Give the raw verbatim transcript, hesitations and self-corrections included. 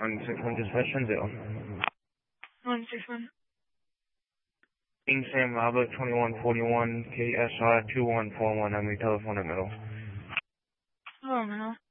one six one dispatch one zero. one six one. King Sam Robert twenty-one forty-one K S R two one four one on the telephone at middle. Oh, no.